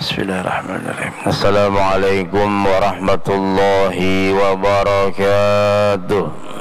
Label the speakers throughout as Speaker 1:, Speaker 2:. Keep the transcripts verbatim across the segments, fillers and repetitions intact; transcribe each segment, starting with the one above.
Speaker 1: Bismillahirrahmanirrahim. Assalamualaikum warahmatullahi wabarakatuh.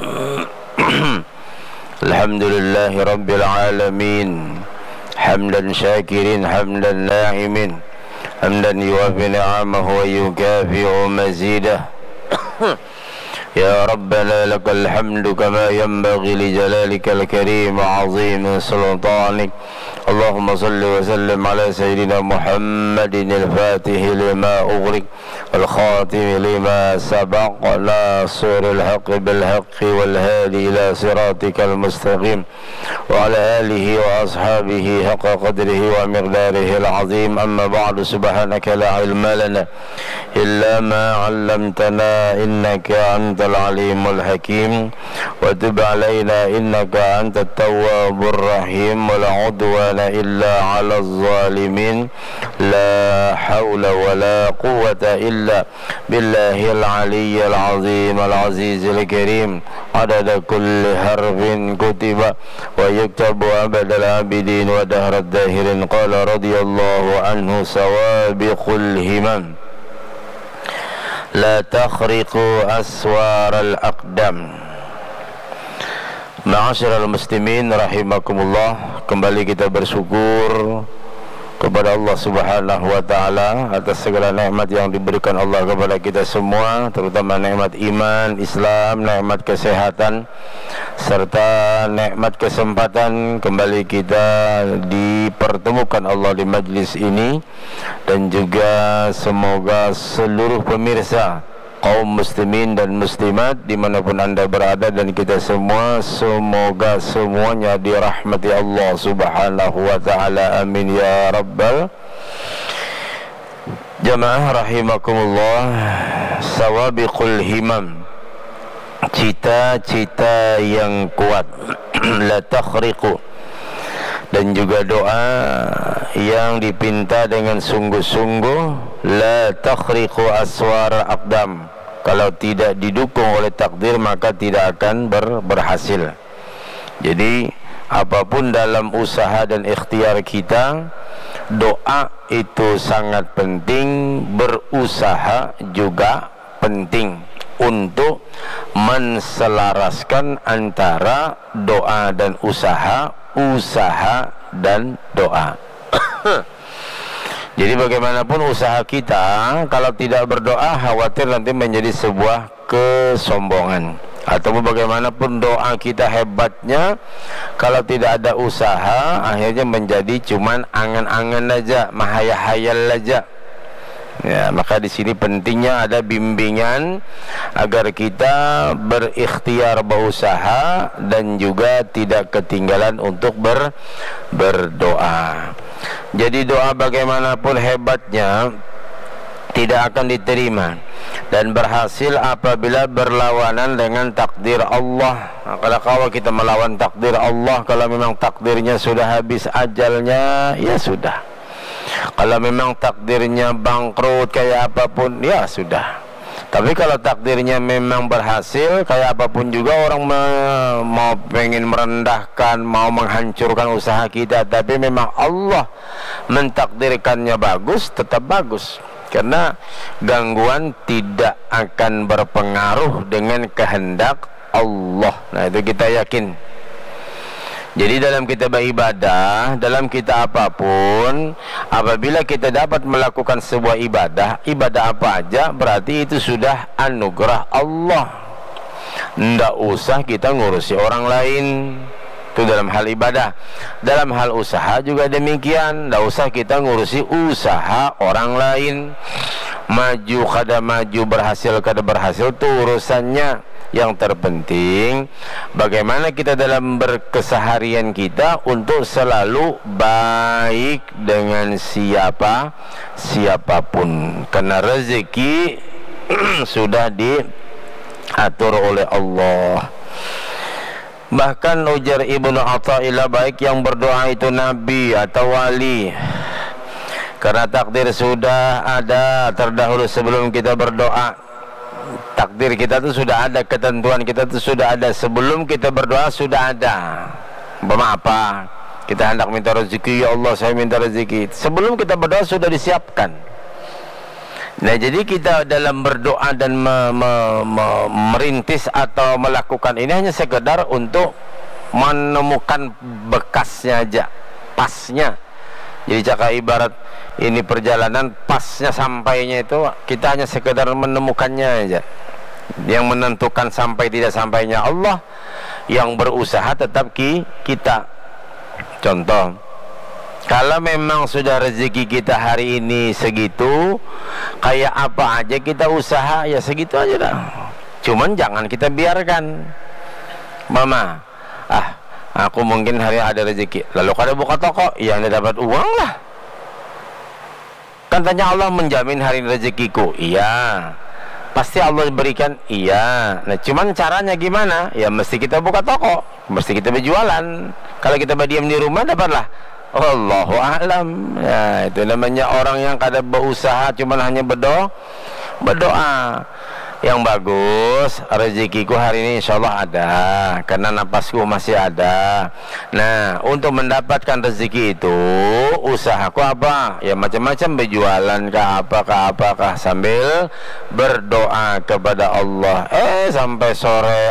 Speaker 1: Alhamdulillahi rabbil alamin. Hamdan syakirin, hamdan na'imin, hamdan yuwafi ni'amahu wa yukafi'u mazidah. Ya Rabbana lakal hamdu kama yanbaghi li jalalikal karim wa 'azimi sultanik. Allahumma salli wa sallim ala sayyidina Muhammadin al-Fatih lima ughriq wal khatim lima sabaq nasiril haqqi bil haqqi wal hadi ila siratikal mustaqim wa ala alihi wa ashabihi haqqa qadrihi wa miqdarihi al-'azim. Amma ba'du, subhanaka la ilma lana illa ma 'allamtana innaka antal alimul hakim wa tub alaina innaka antat tawwabur rahim wa la 'udwana illa 'alal zalimin. La haula wa la quwwata illa billahil aliyyil 'azim al-'azizil karim. Adada kulli harfin kutiba wa yuktabu abadal abidin wa dahrad dahirin. Qala radiyallahu anhu sawabiqul himam la takhriqu aswaral aqdam. Ma'asyiral muslimin rahimakumullah, kembali kita bersyukur kepada Allah Subhanahu wa taala atas segala nikmat yang diberikan Allah kepada kita semua, terutama nikmat iman, Islam, nikmat kesehatan serta nikmat kesempatan kembali kita dipertemukan Allah di majlis ini. Dan juga semoga seluruh pemirsa kaum muslimin dan muslimat dimanapun anda berada dan kita semua, semoga semuanya dirahmati Allah Subhanahu wa ta'ala, amin ya rabbal jamaah rahimakumullah. Sawabiqul himam, cita-cita yang kuat, la takhriqu, dan juga doa yang dipinta dengan sungguh-sungguh, la takhriqu aswar aqdam. Kalau tidak didukung oleh takdir maka tidak akan ber, berhasil. Jadi apapun dalam usaha dan ikhtiar kita, doa itu sangat penting, berusaha juga penting untuk menselaraskan antara doa dan usaha, usaha dan doa. Jadi bagaimanapun usaha kita, kalau tidak berdoa khawatir nanti menjadi sebuah kesombongan. Ataupun bagaimanapun doa kita hebatnya, kalau tidak ada usaha akhirnya menjadi cuman angan-angan aja, mahayal-hayal aja. Ya, maka di sini pentingnya ada bimbingan agar kita berikhtiar berusaha dan juga tidak ketinggalan untuk ber, berdoa. Jadi doa bagaimanapun hebatnya tidak akan diterima dan berhasil apabila berlawanan dengan takdir Allah. Nah, kalau kalau kita melawan takdir Allah, kalau memang takdirnya sudah habis ajalnya, ya sudah. Kalau memang takdirnya bangkrut kayak apapun, ya sudah. Tapi kalau takdirnya memang berhasil, kayak apapun juga orang mau pengen merendahkan, mau menghancurkan usaha kita, tapi memang Allah mentakdirkannya bagus, tetap bagus. Karena gangguan tidak akan berpengaruh dengan kehendak Allah. Nah, itu kita yakin. Jadi dalam kita beribadah, dalam kita apapun, apabila kita dapat melakukan sebuah ibadah, ibadah apa aja, berarti itu sudah anugerah Allah. Tidak usah kita ngurusi orang lain. Itu dalam hal ibadah. Dalam hal usaha juga demikian. Tidak usah kita ngurusi usaha orang lain. Maju kada maju, berhasil kada berhasil, itu urusannya. Yang terpenting bagaimana kita dalam berkeseharian kita untuk selalu baik dengan siapa siapapun, karena rezeki sudah diatur oleh Allah. Bahkan ujar Ibnu Athaillah, baik yang berdoa itu nabi atau wali, karena takdir sudah ada terdahulu sebelum kita berdoa. Takdir kita itu sudah ada, ketentuan kita itu sudah ada sebelum kita berdoa, sudah ada. Umpama apa? Kita hendak minta rezeki, ya Allah saya minta rezeki. Sebelum kita berdoa sudah disiapkan. Nah, jadi kita dalam berdoa dan me, me, me, merintis atau melakukan ini hanya sekedar untuk menemukan bekasnya aja, pasnya. Jadi cakap ibarat ini perjalanan, pasnya sampainya itu kita hanya sekedar menemukannya aja. Yang menentukan sampai tidak sampainya Allah, yang berusaha tetap ki, kita. Contoh, kalau memang sudah rezeki kita hari ini segitu, kayak apa aja kita usaha, ya segitu aja dah. Cuman jangan kita biarkan, mama, ah, aku mungkin hari ada rezeki, lalu kada buka toko, ya anda dapat uang lah. Kan tanya Allah menjamin hari rezekiku, iya. Pasti Allah berikan, iya. Nah, cuman caranya gimana? Ya mesti kita buka toko, mesti kita berjualan. Kalau kita berdiam di rumah, dapatlah. Allahu a'lam. Ya, itu namanya orang yang kada berusaha, cuman hanya berdoa. Berdoa. Yang bagus, rezekiku hari ini insyaallah ada, karena napasku masih ada. Nah, untuk mendapatkan rezeki itu, usahaku apa? Ya macam-macam, berjualan kah, apakah apakah sambil berdoa kepada Allah. Eh sampai sore,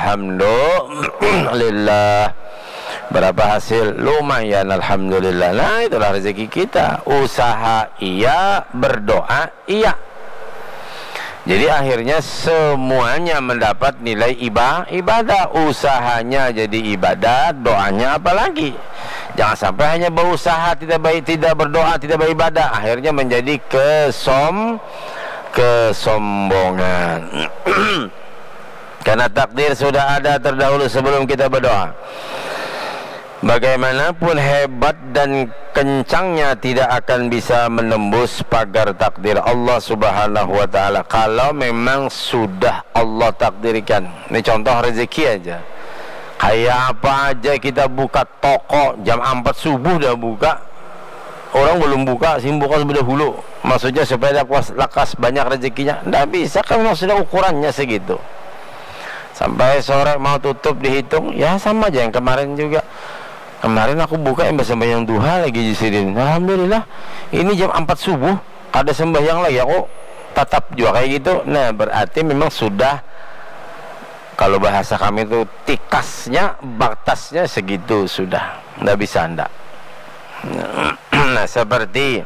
Speaker 1: alhamdulillah. Berapa hasil? Lumayan, alhamdulillah. Nah, itulah rezeki kita. Usaha iya, berdoa iya. Jadi akhirnya semuanya mendapat nilai ibadah. Usahanya jadi ibadah, doanya apalagi. Jangan sampai hanya berusaha tidak baik, tidak berdoa, tidak beribadah, akhirnya menjadi kesom kesombongan. Karena takdir sudah ada terdahulu sebelum kita berdoa. Bagaimanapun hebat dan kencangnya tidak akan bisa menembus pagar takdir Allah Subhanahu wa ta'ala kalau memang sudah Allah takdirkan. Ini contoh rezeki aja. Kayak apa aja kita buka toko jam empat subuh dah buka, orang belum buka, sim buka sudah dahulu. Maksudnya supaya lakas, lakas banyak rezekinya. Tidak bisa, kan memang sudah ukurannya segitu. Sampai sore mau tutup dihitung, ya sama aja yang kemarin juga. Kemarin aku buka yang sembahyang duha lagi jisidin. Alhamdulillah, ini jam empat subuh ada sembahyang lagi, aku tetap juga kayak gitu. Nah, berarti memang sudah, kalau bahasa kami itu tikasnya, batasnya segitu sudah. Nggak bisa ndak. Nah, seperti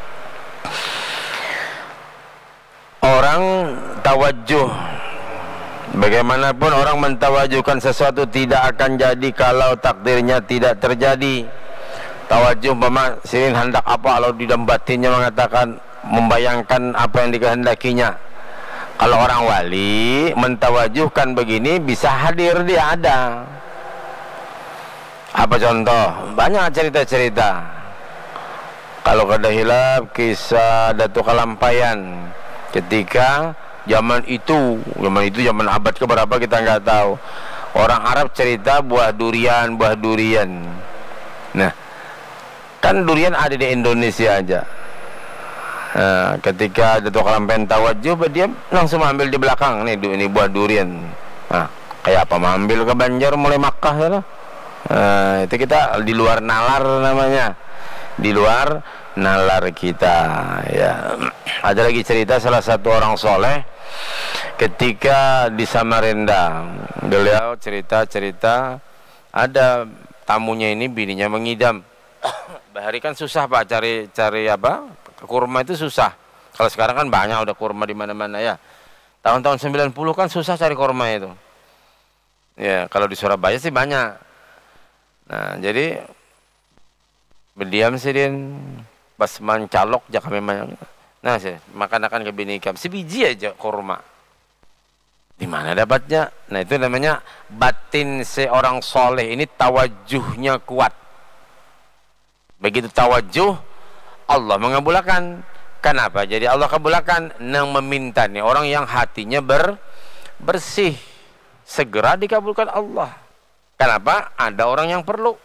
Speaker 1: orang tawajuh. Bagaimanapun orang mentawajuhkan sesuatu tidak akan jadi kalau takdirnya tidak terjadi. Tawajuh umpama sirin hendak apa, kalau di dalam batinnya mengatakan, membayangkan apa yang dikehendakinya. Kalau orang wali mentawajuhkan begini, bisa hadir, dia ada. Apa contoh? Banyak cerita-cerita. Kalau kada hilap, kisah Datuk Kalampayan ketika zaman itu, zaman itu zaman abad keberapa kita nggak tahu. Orang Arab cerita buah durian, buah durian. Nah, kan durian ada di Indonesia aja. Nah, ketika Datuk Kalampayan tawajuh, dia langsung ambil di belakang nih, ini buah durian. Nah, kayak apa mengambil ke Banjar mulai Makkah ya lah. Nah, itu kita di luar nalar namanya, di luar nalar kita ya. Ada lagi cerita salah satu orang soleh ketika di Samarinda, beliau cerita-cerita ada tamunya ini bininya mengidam. Bahari kan susah pak cari cari apa kurma itu susah. Kalau sekarang kan banyak udah kurma di mana-mana ya. Tahun-tahun sembilan puluh kan susah cari kurma itu. Ya kalau di Surabaya sih banyak. Nah jadi berdiam sih din pas mencalok jak kami banyak. Nah sih makan akan ke bini kam sebiji aja kurma. Di mana dapatnya? Nah itu namanya batin seorang soleh ini tawajuhnya kuat. Begitu tawajuh Allah mengabulkan. Kenapa? Jadi Allah kabulkan yang meminta nih orang yang hatinya ber, bersih segera dikabulkan Allah. Kenapa? Ada orang yang perlu.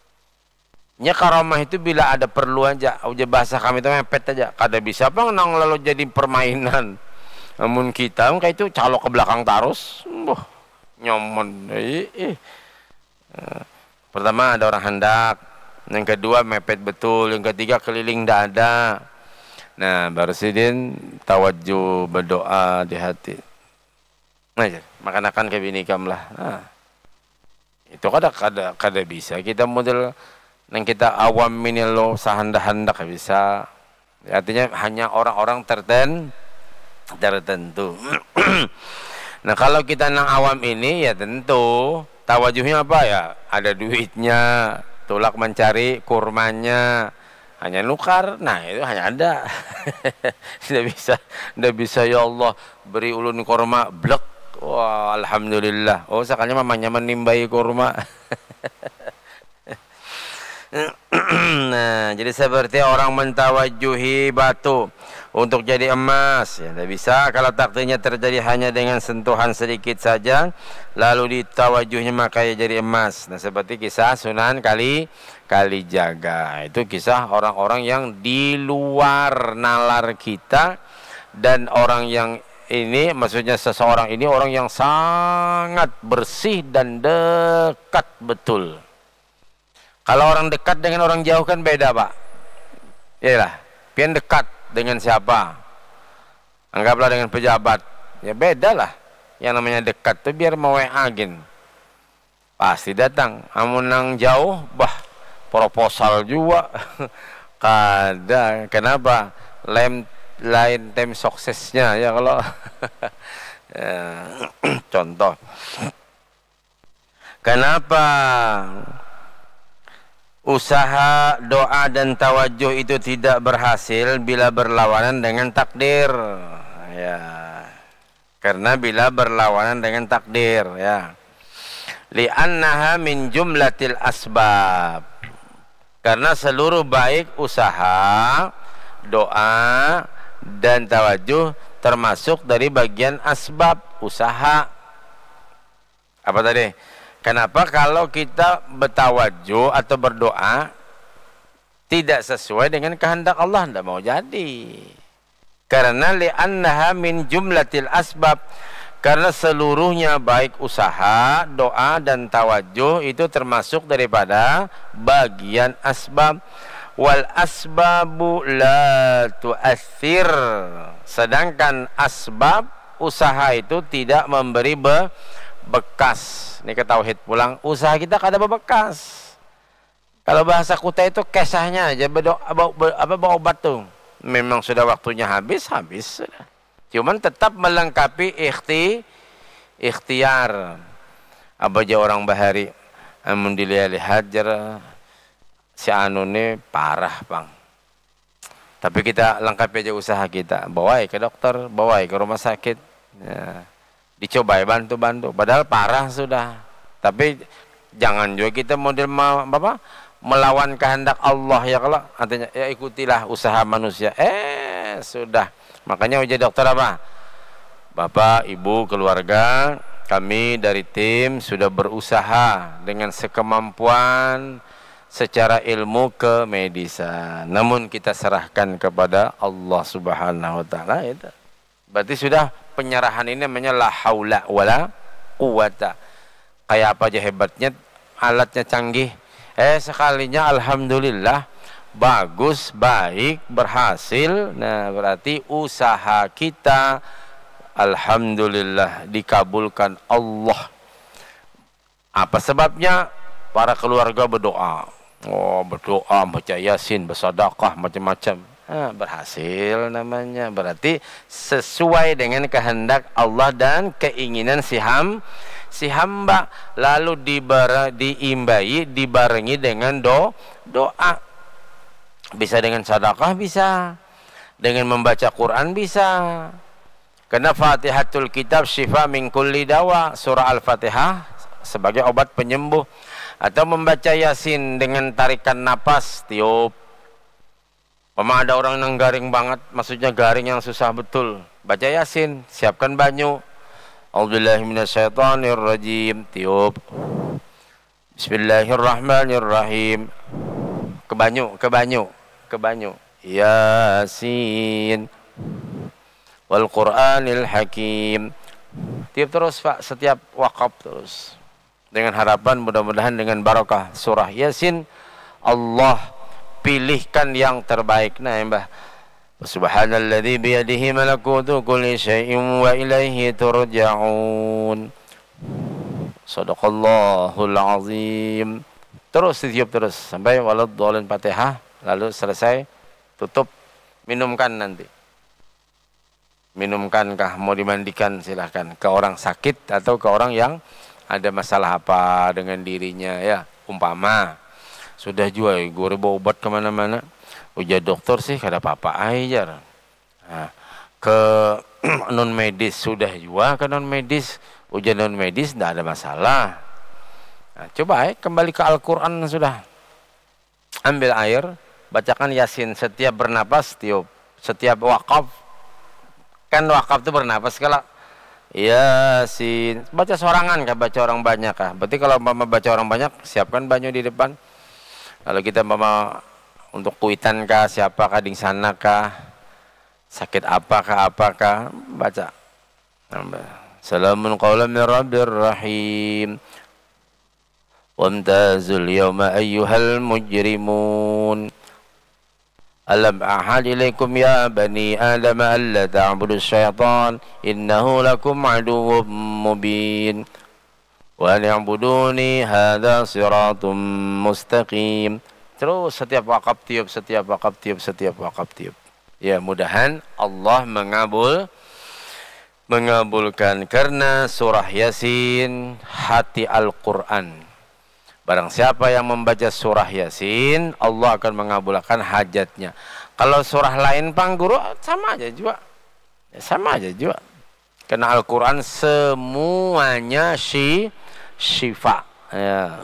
Speaker 1: Nya karamah itu bila ada perlu aja. Udah bahasa kami itu mepet aja. Kada bisa apa nang lalu jadi permainan. Namun kita kayak itu calok ke belakang tarus. Wah, nyomon. Eh, eh. Pertama ada orang hendak. Yang kedua mepet betul. Yang ketiga keliling dada. Nah, baru sidin tawajjuh berdoa di hati. Nah, makan-makan ke binikam lah. Nah, itu kada kada kada bisa kita model nang kita awam ini lo sahanda-handa bisa. Artinya hanya orang-orang terten tertentu. Nah, kalau kita nang awam ini ya tentu tawajuhnya apa ya? Ada duitnya, tulak mencari kurmanya, hanya nukar. Nah, itu hanya ada. Tidak bisa, tidak bisa ya Allah beri ulun kurma blek. Wah, alhamdulillah. Oh, sekalinya mamanya menimbai kurma. Nah, jadi seperti orang mentawajuhi batu untuk jadi emas, ya tidak bisa. Kalau takdirnya terjadi hanya dengan sentuhan sedikit saja, lalu ditawajuhnya maka ya jadi emas. Nah, seperti kisah Sunan kali kali jaga. Itu kisah orang-orang yang di luar nalar kita, dan orang yang ini maksudnya seseorang ini orang yang sangat bersih dan dekat betul. Kalau orang dekat dengan orang jauh kan beda, Pak. Iyalah, pian dekat dengan siapa? Anggaplah dengan pejabat. Ya beda lah. Yang namanya dekat tuh biar mau W A gin. Pasti datang. Amun nang jauh, bah, proposal juga. Kada. Kenapa? Lain lain tim suksesnya ya kalau ya, contoh. Kenapa usaha doa dan tawajuh itu tidak berhasil bila berlawanan dengan takdir? Ya, karena bila berlawanan dengan takdir, ya. Li'annaha min jumlatil asbab. Karena seluruh baik usaha, doa dan tawajuh termasuk dari bagian asbab usaha. Apa tadi? Kenapa kalau kita bertawajuh atau berdoa tidak sesuai dengan kehendak Allah, tidak mau jadi? Karena li'annaha min jumlatil asbab. Karena seluruhnya baik usaha, doa dan tawajuh itu termasuk daripada bagian asbab. Wal asbabu la tu'athir. Sedangkan asbab usaha itu tidak memberi be bekas. Ini ke tauhid pulang, usaha kita kada bebekas. Kalau bahasa kuta itu kesahnya aja bedo, apa bawa obat tuh. Memang sudah waktunya habis, habis sudah. Cuman tetap melengkapi ikhti ikhtiar. Apa aja orang bahari amun dilihat jar si anu ini parah, Bang. Tapi kita lengkapi aja usaha kita. Bawa ke dokter, bawa ke rumah sakit. Ya. Dicoba bantu-bantu. Padahal parah sudah. Tapi jangan juga kita model apa, melawan kehendak Allah ya. Kalau artinya ya ikutilah usaha manusia. Eh sudah. Makanya uji dokter apa? Bapak, Ibu, keluarga, kami dari tim sudah berusaha dengan sekemampuan secara ilmu ke medisa. Namun kita serahkan kepada Allah Subhanahu wa taala itu. Berarti sudah penyerahan ini namanya la haula wala quwata. Kayak apa aja hebatnya, alatnya canggih. Eh sekalinya alhamdulillah bagus, baik, berhasil. Nah, berarti usaha kita alhamdulillah dikabulkan Allah. Apa sebabnya? Para keluarga berdoa. Oh, berdoa, baca Yasin, bersedekah, macam-macam. Nah, berhasil namanya. Berarti sesuai dengan kehendak Allah dan keinginan si ham, si hamba. Lalu dibar, diimbai, dibarengi dengan do, doa. Bisa dengan sedekah, bisa. Dengan membaca Quran, bisa. Karena Fatihatul Kitab syifa min kulli dawa. Surah Al-Fatihah sebagai obat penyembuh. Atau membaca Yasin dengan tarikan napas, tiup. Memang ada orang yang garing banget, maksudnya garing yang susah betul. Baca Yasin, siapkan banyu. A'udzubillahi minasyaitonirrajim, tiup. Bismillahirrahmanirrahim. Ke banyu, ke banyu, ke banyu. Yasin wal Qur'anil Hakim. Tiup terus, Pak, setiap wakaf terus. Dengan harapan mudah-mudahan dengan barakah surah Yasin Allah pilihkan yang terbaik. Nah, Mbah, Subhanalladzi biyadihi malakutu kulli syai'in wa ilaihi turja'un. Shadaqallahul azim. Terus ditiup terus sampai waladhdallin Fatihah, lalu selesai tutup, minumkan nanti. Minumkankah, mau dimandikan silahkan, ke orang sakit atau ke orang yang ada masalah apa dengan dirinya ya. Umpama sudah jual gue bawa obat kemana-mana, ujar dokter sih kada apa-apa aja. Nah, ke non medis sudah juga ke non medis, ujar non medis tidak ada masalah. Nah, coba eh, kembali ke Al-Quran sudah. Ambil air, bacakan Yasin setiap bernapas, tiup. Setiap wakaf, kan wakaf itu bernapas kalau Yasin. Baca sorangan kah, baca orang banyak kah? Berarti kalau mama baca orang banyak, siapkan banyu di depan. Kalau kita mama untuk kuitan kah, siapa kah di sana kah, sakit apakah apakah, baca. Salamun qawlan min rabbir rahim. Wamtazul yawma ayyuhal mujrimun. Alam ahad ilaikum ya bani Adam alla ta'budu syaitan innahu lakum aduwwum mubin. Wa ni'buduni hadza siratum mustaqim. Terus setiap wakaf tiup, setiap wakaf tiup, setiap wakaf tiup. Ya, mudahan Allah mengabul mengabulkan karena surah Yasin hati Al-Qur'an. Barang siapa yang membaca surah Yasin, Allah akan mengabulkan hajatnya. Kalau surah lain Pang Guru sama aja juga. Ya, sama aja juga. Karena Al-Qur'an semuanya syi syifa. Ya.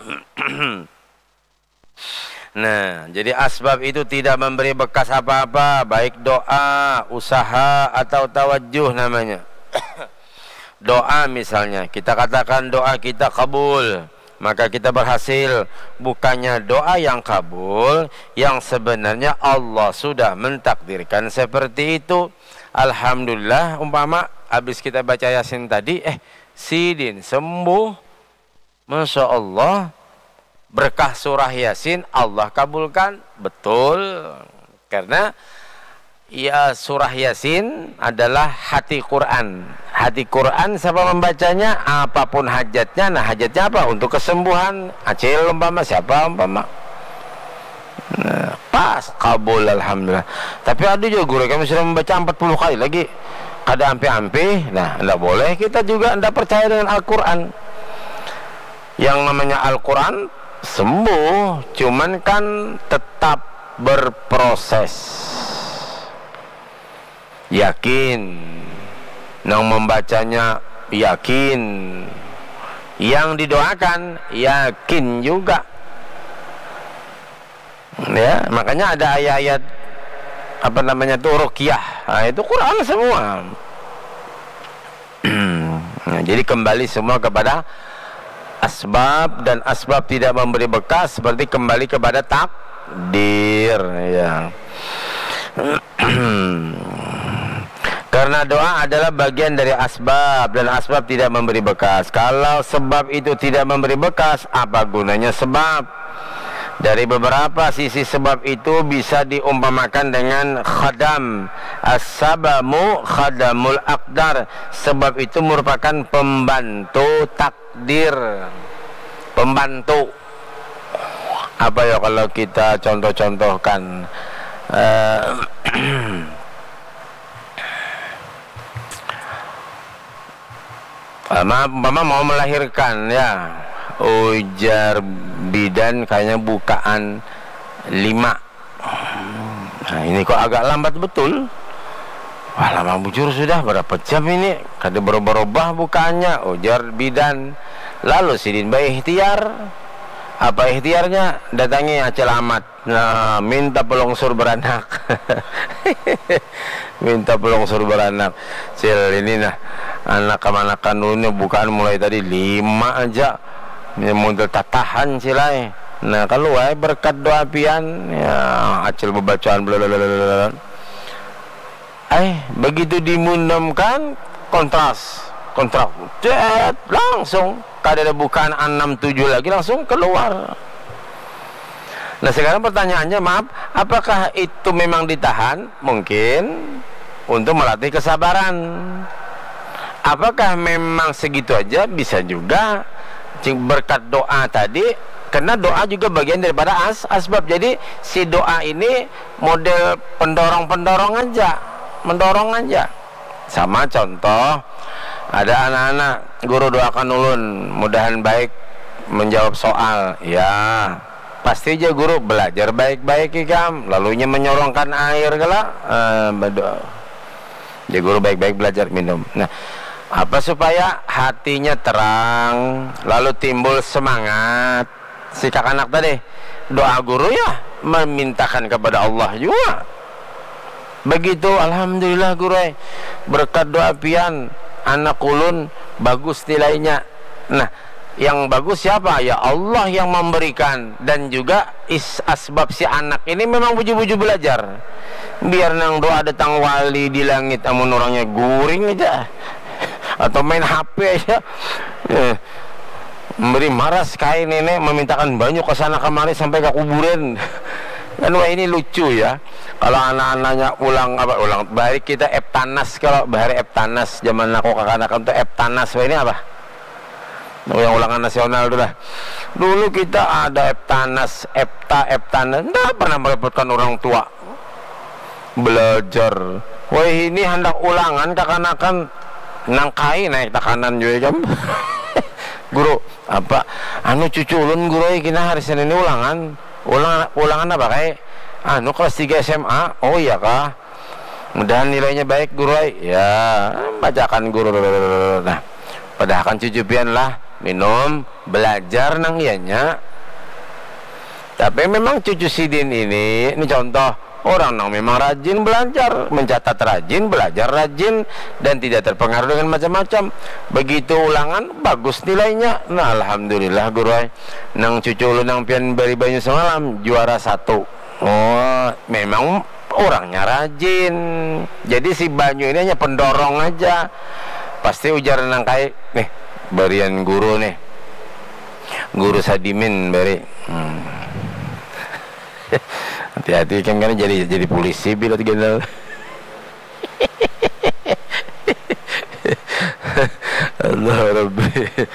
Speaker 1: Nah, jadi asbab itu tidak memberi bekas apa-apa, baik doa, usaha, atau tawajjuh namanya. Doa misalnya, kita katakan doa kita kabul, maka kita berhasil. Bukannya doa yang kabul, yang sebenarnya Allah sudah mentakdirkan seperti itu. Alhamdulillah, umpama habis kita baca Yasin tadi, eh, Sidin sembuh, Masya Allah, berkah surah Yasin Allah kabulkan. Betul, karena ya surah Yasin adalah hati Quran. Hati Quran siapa membacanya, apapun hajatnya. Nah, hajatnya apa? Untuk kesembuhan. Acil umpama, siapa umpama, nah, pas kabul alhamdulillah. Tapi ada juga guru kami sudah membaca empat puluh kali lagi kada ampe-ampe. Nah, tidak boleh kita juga tidak percaya dengan Al-Quran. Yang namanya Al-Quran sembuh, cuman kan tetap berproses. Yakin, yang membacanya yakin, yang didoakan yakin juga. Ya, makanya ada ayat-ayat apa namanya tuh ruqyah. Nah, itu Quran semua. Nah, jadi kembali semua kepada asbab, dan asbab tidak memberi bekas berarti kembali kepada takdir ya. Karena doa adalah bagian dari asbab, dan asbab tidak memberi bekas. Kalau sebab itu tidak memberi bekas, apa gunanya sebab? Dari beberapa sisi sebab itu bisa diumpamakan dengan khadam. As-sabamu khadamul aqdar. Sebab itu merupakan pembantu takdir, pembantu. Apa ya kalau kita contoh-contohkan, uh, Mama, mama mau melahirkan ya, ujar bidan kayaknya bukaan lima. Nah, ini kok agak lambat betul. Wah, lama bujur sudah berapa jam ini, kada berubah-ubah bukaannya, ujar bidan. Lalu Sidin bayi ikhtiar. Apa ikhtiarnya? Datangi Acil Ahmad. Nah, minta pelongsur beranak. Minta pelongsur beranak. Cil, ini nah anak kemanakan dunia bukan mulai tadi lima aja. Ini model tatahan cilai. Nah, kalau wae berkat doa pian ya Acil bebacaan blablabla. Eh, begitu dimundamkan kontras, kontrak. Cet, langsung kada ada bukaan enam tujuh lagi langsung keluar. Nah sekarang pertanyaannya, maaf, apakah itu memang ditahan? Mungkin untuk melatih kesabaran. Apakah memang segitu aja? Bisa juga berkat doa tadi, karena doa juga bagian daripada as asbab. Jadi si doa ini model pendorong-pendorong aja, mendorong aja. Sama contoh, ada anak-anak guru doakan ulun mudahan baik menjawab soal, ya pasti aja guru belajar baik-baik ikam, lalunya menyorongkan air kala uh, berdoa. Jadi guru baik-baik belajar minum. Nah, apa supaya hatinya terang, lalu timbul semangat. Si kakak anak tadi doa guru ya memintakan kepada Allah juga. Begitu, alhamdulillah guru, berkat doa pian anak ulun bagus nilainya. Nah, yang bagus siapa? Ya Allah yang memberikan. Dan juga is asbab si anak ini memang buju-buju belajar. Biar nang doa datang wali di langit, amun orangnya guring aja atau main H P aja, eh, memberi maras kain nenek memintakan banyak ke sana kemari sampai ke kuburan. Kan wah ini lucu ya. Kalau anak-anaknya ulang apa ulang balik kita Eptanas, kalau bahari Eptanas zaman aku kakak-kakak itu Eptanas, wah ini apa? Yang ulangan nasional itu lah. Dulu kita ada Eptanas, Epta, Eptanas, enggak pernah merepotkan orang tua belajar. Wah ini hendak ulangan kakak-kakak nangkai naik tekanan juga jam. Guru apa? Anu cucu ulun guru kina hari Senin ini ulangan. Ulangan ulangan apa kayak? Anu kelas tiga S M A. Oh iya kah? Mudahan nilainya baik guru. Ya, bacakan guru. Nah, padahal kan cucu pian lah minum belajar nang ianya. Tapi memang cucu Sidin ini, ini contoh orang yang memang rajin belajar, mencatat rajin, belajar rajin, dan tidak terpengaruh dengan macam-macam. Begitu ulangan bagus nilainya. Nah alhamdulillah guru, nang cucu lu nang pian beri banyu semalam juara satu. Oh memang orangnya rajin. Jadi si banyu ini hanya pendorong aja. Pasti ujar nang kai nih berian guru nih, guru Sadimin beri. Hmm. Hati-hati kan kan jadi jadi polisi bila tiga. Allah Rabbi.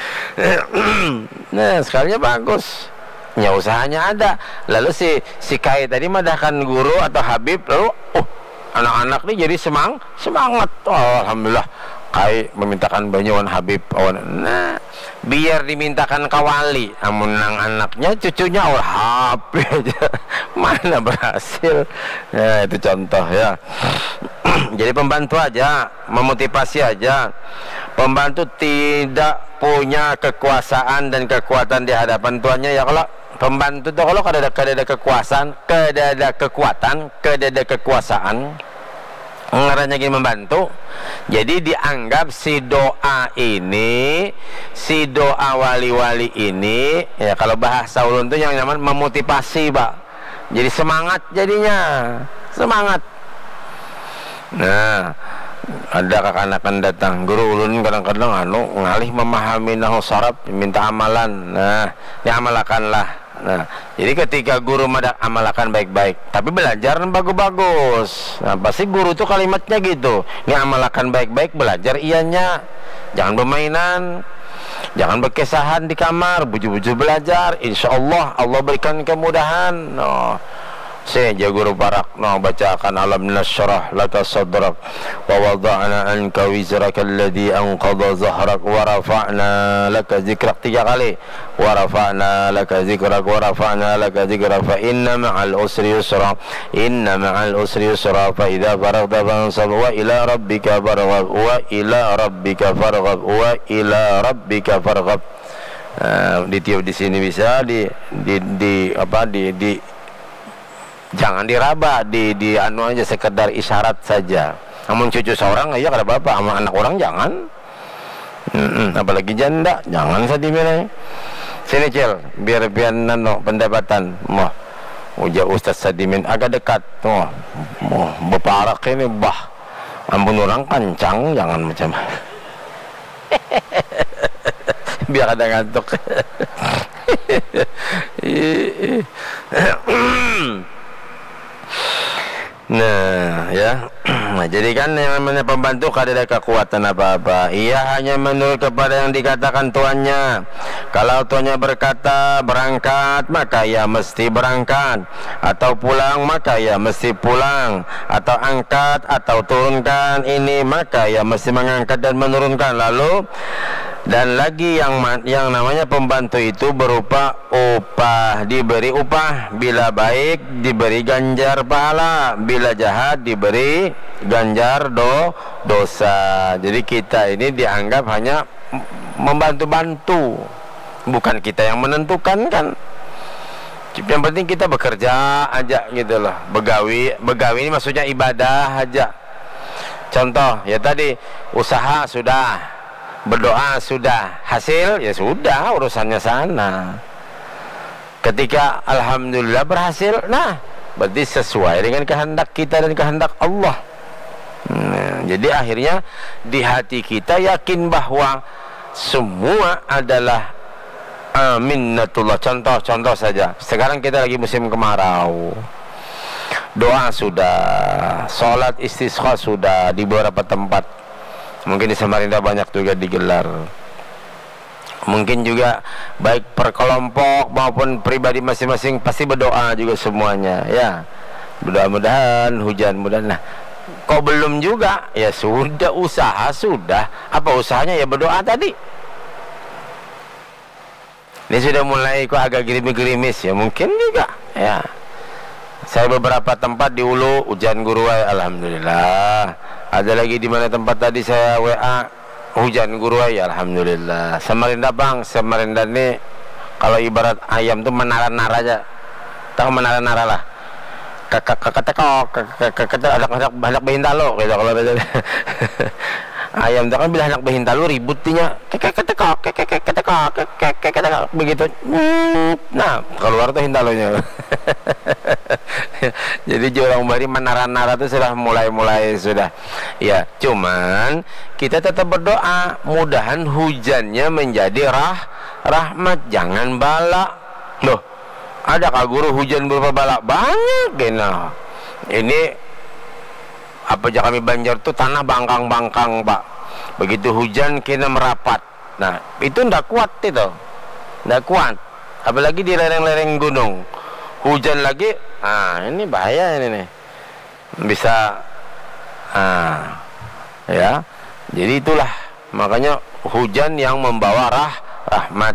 Speaker 1: Nah sekalinya bagus, ya usahanya ada. Lalu si si Kai tadi madahkan guru atau Habib, lalu oh anak-anak nih jadi semang semangat. Oh, alhamdulillah Kai memintakan banyuan Habib. Oh, nah biar dimintakan kawali, amun nang anaknya cucunya oh H P aja mana berhasil. Ya itu contoh ya. Jadi pembantu aja, memotivasi aja. Pembantu tidak punya kekuasaan dan kekuatan di hadapan tuannya ya. Kalau pembantu tuh kalau kada ada kada ada kekuasaan, kada ada kekuatan, kada ada kekuasaan, ngarannya gini membantu. Jadi dianggap si doa ini, si doa wali-wali ini ya, kalau bahasa ulun tuh yang namanya memotivasi, Pak. Jadi semangat jadinya, semangat. Nah, ada kakak-anak datang, guru ulun kadang-kadang anu ngalih memahami nahu saraf, minta amalan. Nah, diamalakanlah. Nah, jadi ketika guru madak amalakan baik-baik, tapi belajar bagus-bagus. Nah, pasti guru tuh kalimatnya gitu. Ini amalakan baik-baik, belajar ianya. Jangan bermainan, jangan berkesahan di kamar, buju-buju belajar. Insya Allah Allah berikan kemudahan. No. Saja guru barak no bacakan alam nasyrah laka sadrak wa wada'na anka wizraka alladhi anqadha zahrak wa rafa'na laka zikrak, tiga kali wa rafa'na laka zikrak wa rafa'na laka zikrak fa inna ma'al usri yusra inna ma'al usri yusra fa idza faragta fansab wa ila rabbika farghab wa ila rabbika farghab wa ila rabbika farghab. Uh, ditiup di sini bisa di di, di apa di di jangan diraba, di di anu aja sekedar isyarat saja. Namun cucu seorang aja kada apa-apa, sama anak orang jangan. Mm-mm, apalagi janda, jangan sedih. Sini Cil, biar biar nano pendapatan. Mah, ujar Ustaz Sadimin agak dekat. Tuh, mau beparak ini bah. Ampun orang kancang, jangan macam. Biar ada ngantuk. Nah, ya. Nah, jadi kan yang namanya pembantu kada ada kekuatan apa-apa. Ia hanya menurut kepada yang dikatakan tuannya. Kalau tuannya berkata berangkat, maka ia mesti berangkat. Atau pulang, maka ia mesti pulang. Atau angkat atau turunkan ini, maka ia mesti mengangkat dan menurunkan. Lalu dan lagi yang yang namanya pembantu itu berupa upah, diberi upah. Bila baik diberi ganjar pahala, bila jahat diberi ganjar do dosa. Jadi kita ini dianggap hanya membantu-bantu, bukan kita yang menentukan kan. Yang penting kita bekerja aja gitu loh. Begawi, begawi ini maksudnya ibadah aja. Contoh ya tadi, usaha sudah, berdoa sudah, hasil ya sudah, urusannya sana. Ketika alhamdulillah berhasil, nah berarti sesuai dengan kehendak kita dan kehendak Allah. Nah, jadi akhirnya di hati kita yakin bahwa semua adalah aminatullah. Contoh-contoh saja, sekarang kita lagi musim kemarau, doa sudah, sholat istisqa sudah di beberapa tempat, mungkin di Samarinda banyak juga digelar. Mungkin juga baik per kelompok maupun pribadi masing-masing pasti berdoa juga semuanya ya. Mudah-mudahan hujan, mudah. Nah, kok belum juga? Ya sudah, usaha sudah. Apa usahanya? Ya berdoa tadi. Ini sudah mulai kok agak gerimis-gerimis ya, mungkin juga ya. Saya beberapa tempat di Ulu hujan guruai, alhamdulillah. Ada lagi di mana tempat tadi saya W A hujan guruai, alhamdulillah. Samarinda bang, Samarinda ini kalau ibarat ayam tuh menara-nara aja. Tahu menara-nara lah. Kakak-kakak kakak anak-anak anak behintalo gitu kalau ada. Ayam itu kan bila anak behintalo ributnya kakak-kakak kakak-kakak begitu. Nah, keluar tuh hintalonya. Jadi orang bari menara-nara itu sudah mulai-mulai sudah. Ya, cuman kita tetap berdoa mudahan hujannya menjadi rah rahmat, jangan bala. Loh, ada kah guru hujan berupa bala? Banyak gena. Ini apa aja kami Banjar tuh tanah bangkang-bangkang, Pak. Begitu hujan kena merapat. Nah, itu ndak kuat itu. Ndak kuat. Apalagi di lereng-lereng gunung. Hujan lagi, ah ini bahaya ini nih. Bisa ah ya. Jadi itulah makanya hujan yang membawa rah rahmat,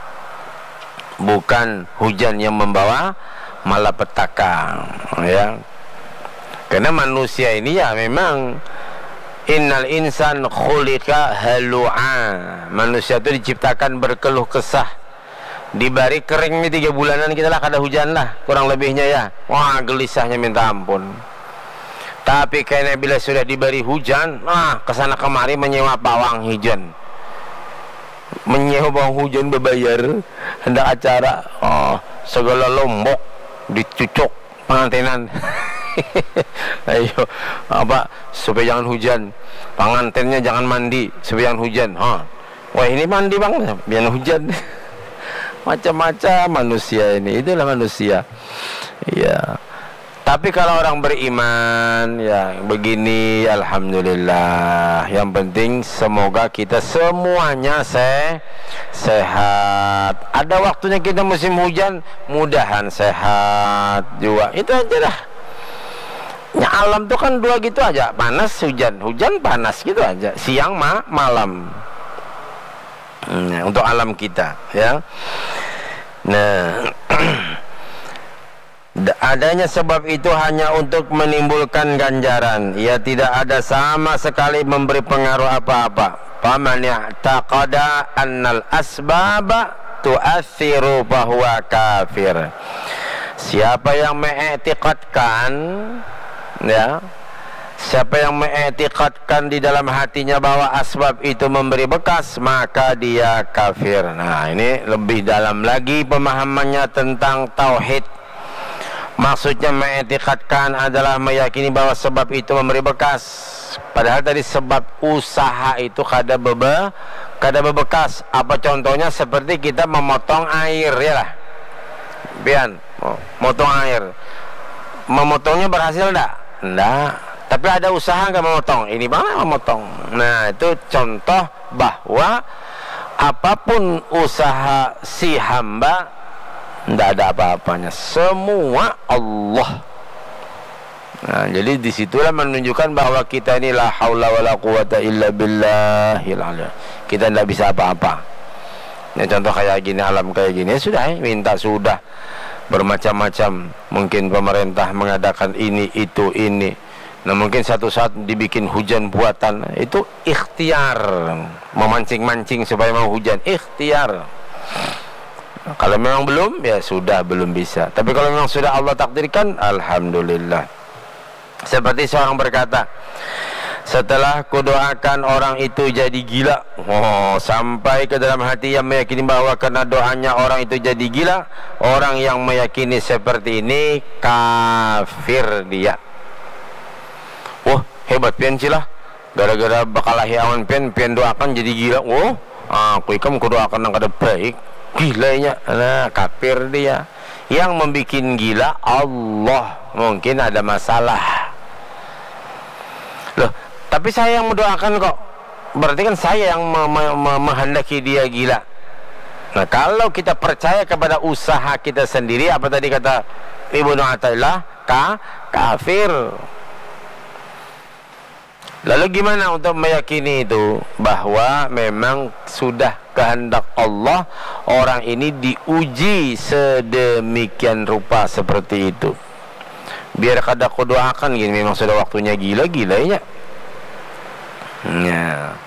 Speaker 1: bukan hujan yang membawa malapetaka ya. Karena manusia ini ya memang innal insan khuliqa halu'a. Manusia itu diciptakan berkeluh kesah. Dibari kering nih tiga bulanan kita lah kada hujan lah kurang lebihnya ya. Wah gelisahnya minta ampun. Tapi kayaknya bila sudah diberi hujan, nah kesana kemari menyewa pawang hujan, menyewa pawang hujan berbayar, hendak acara, oh segala lombok dicucuk pengantinan. Ayo apa supaya jangan hujan, pengantinnya jangan mandi supaya jangan hujan. Oh, wah ini mandi bang, biar hujan. Macam-macam manusia ini, itulah manusia. Ya. Tapi kalau orang beriman ya begini, alhamdulillah. Yang penting semoga kita semuanya se sehat. Ada waktunya kita musim hujan, mudahan sehat juga. Itu aja dah. Ya, alam tuh kan dua gitu aja, panas hujan, hujan panas gitu aja, siang ma malam. Hmm, untuk alam kita ya. Nah, adanya sebab itu hanya untuk menimbulkan ganjaran. Ia tidak ada sama sekali memberi pengaruh apa-apa. Faman ya'taqada annal asbaba tu'athiru fahuwa kafir. Siapa yang mengiktikadkan ya, siapa yang mengiktikadkan di dalam hatinya bahwa asbab itu memberi bekas, maka dia kafir. Nah, ini lebih dalam lagi pemahamannya tentang tauhid. Maksudnya mengiktikadkan adalah meyakini bahwa sebab itu memberi bekas. Padahal tadi sebab usaha itu kada bebe, kada bebekas. Apa contohnya? Seperti kita memotong air ya lah. pian motong air, memotongnya berhasil enggak? Enggak, tapi ada usaha nggak memotong? Ini bagaimana memotong? Nah, itu contoh bahwa apapun usaha si hamba enggak ada apa-apanya, semua Allah. Nah, jadi disitulah menunjukkan bahwa kita ini la haula wala quwata illa billahil aliyah. Kita tidak bisa apa-apa. Ya, contoh kayak gini, alam kayak gini, sudah ya, minta sudah bermacam-macam. Mungkin pemerintah mengadakan ini, itu, ini. Nah, mungkin satu saat dibikin hujan buatan. Itu ikhtiar, memancing-mancing supaya mau hujan, ikhtiar. Kalau memang belum, ya sudah, belum bisa. Tapi kalau memang sudah Allah takdirkan, alhamdulillah. Seperti seorang berkata, setelah kudoakan orang itu jadi gila, oh, sampai ke dalam hati yang meyakini bahwa karena doanya orang itu jadi gila, orang yang meyakini seperti ini kafir dia. Wah, hebat pian cilah, gara-gara bakalahi awan pian, pian doakan jadi gila. Oh, aku ikam kudoakan yang kada baik, gilanya, nah kafir dia. Yang membuat gila Allah, mungkin ada masalah. Loh, tapi saya yang mendoakan kok, berarti kan saya yang me me me menghendaki dia gila. Nah, kalau kita percaya kepada usaha kita sendiri, apa tadi kata Ibnu Athaillah, ka kafir. Lalu gimana untuk meyakini itu bahwa memang sudah kehendak Allah orang ini diuji sedemikian rupa seperti itu? Biar kada aku doakan gini, memang sudah waktunya gila-gilanya. Ya.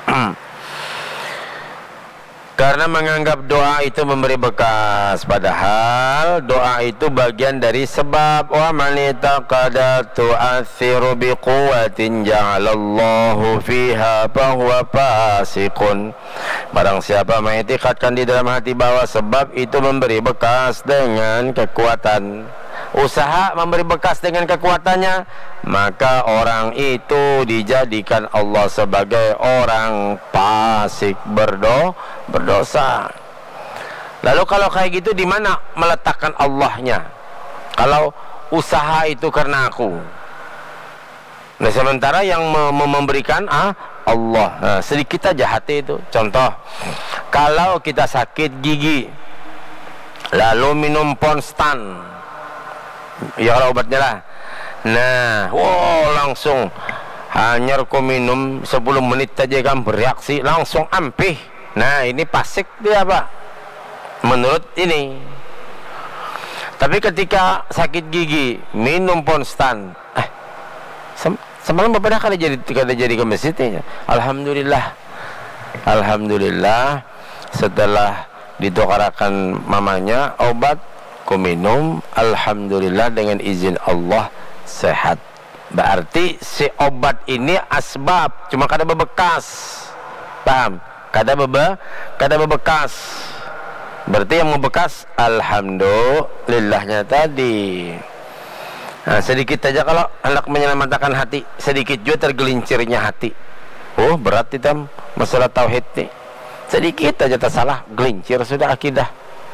Speaker 1: Karena menganggap doa itu memberi bekas, padahal doa itu bagian dari sebab. Wa man taqada tu'athiru biquwwatin ja'alallahu fiha fahuwa fasiqun. Barang siapa mengitikadkan di dalam hati bahwa sebab itu memberi bekas dengan kekuatan, usaha memberi bekas dengan kekuatannya, maka orang itu dijadikan Allah sebagai orang fasik, berdo berdosa. Lalu kalau kayak gitu, di mana meletakkan Allahnya? Kalau usaha itu karena aku, nah sementara yang memberikan ah Allah. Nah, sedikit aja hati itu. Contoh, kalau kita sakit gigi lalu minum Ponstan, ya kalau obatnya lah. Nah, wow, langsung hanya aku minum sepuluh menit aja kan bereaksi, langsung ampih. Nah, ini fasik dia, Pak, menurut ini. Tapi ketika sakit gigi minum Ponstan, eh sem semalam bapak dah kada jadi kada jadi ke masjidnya. Alhamdulillah, alhamdulillah, setelah ditukarakan mamanya obat, ku minum, alhamdulillah dengan izin Allah sehat. Berarti si obat ini asbab, cuma kada bebekas. Paham? Kada bebe, kada bebekas. Berarti yang membekas alhamdulillahnya tadi. Nah, sedikit aja kalau hendak menyelamatkan hati, sedikit juga tergelincirnya hati. Oh, berat itu masalah tauhid nih. Sedikit aja tersalah, gelincir sudah akidah.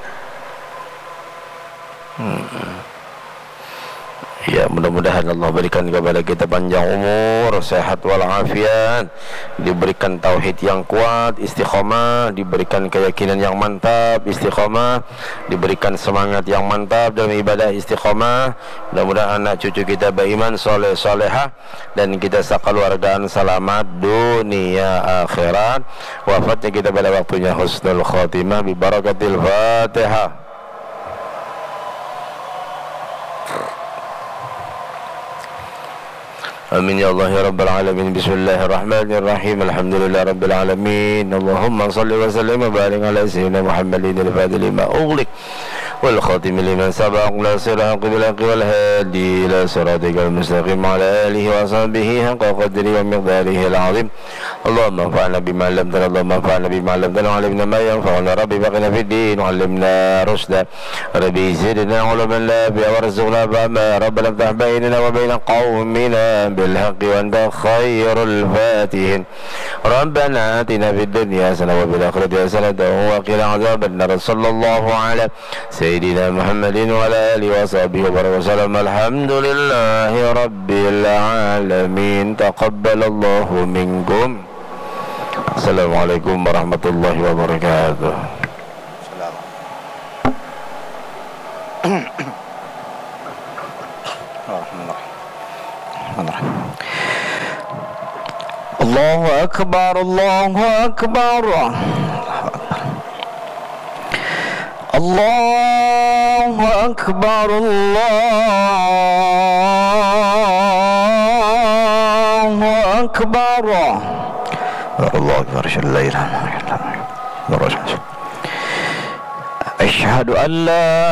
Speaker 1: Hmm. Ya, mudah-mudahan Allah berikan kepada kita panjang umur, sehat walafiat, diberikan tauhid yang kuat, istiqomah, diberikan keyakinan yang mantap, istiqomah, diberikan semangat yang mantap dalam ibadah, istiqomah. Mudah-mudahan anak cucu kita beriman, soleh solehah, dan kita sekeluargaan selamat dunia akhirat. Wafatnya kita pada waktunya husnul khatimah bi barakatil Fatihah. Amin ya Allah ya Rabbal Alamin. Bismillahirrahmanirrahim. Alhamdulillah Rabbil Alamin. Allahumma salli wa sallim wa barik ala sayyidina Muhammadin al-Fatih lima ughliq wal khatim liman sabaq la siraq bil haqq wal hadi ila siratikal mustaqim ala alihi wa sahbihi haqqa qadri wa miqdarihi al-azim. Allahumma fa'alna bima 'allamtana, Allahumma fa'alna bima 'allamtana wa 'allimna ma yanfa'una. Rabbi baqina fid din wa 'allimna rushda. Rabbi zidna 'ilman nafi'a warzuqna fahma. Rabbana iftah bainana wa baina qaumina بالحق وأنت خير الفاتحين Rabbana atina fid dunya hasanah wa fil akhirati hasanah wa qina adzabannar. Sallallahu ala sayyidina Muhammadin wa ala alihi wa sahbihi wa sallam. Alhamdulillahi rabbil alamin. Taqabbalallahu minkum. Assalamualaikum warahmatullahi wabarakatuh. Allahu akbar, Allahu akbar, Allahu akbar, Allahu akbar, Allahu akbar. La ilaha illallah. Asyhadu an la